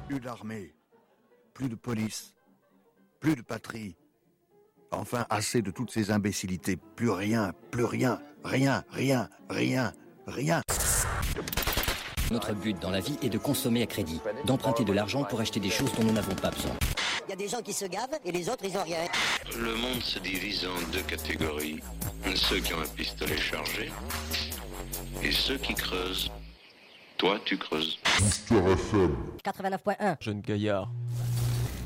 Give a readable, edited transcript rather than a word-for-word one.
Plus d'armée, plus de police, plus de patrie. Enfin, assez de toutes ces imbécilités. Plus rien, rien, rien. Notre but dans la vie est de consommer à crédit, d'emprunter de l'argent pour acheter des choses dont nous n'avons pas besoin. Il y a des gens qui se gavent et les autres ils ont rien. Le monde se divise en deux catégories. Ceux qui ont un pistolet chargé et ceux qui creusent. Toi, tu creuses. 89.1. Jeune gaillard.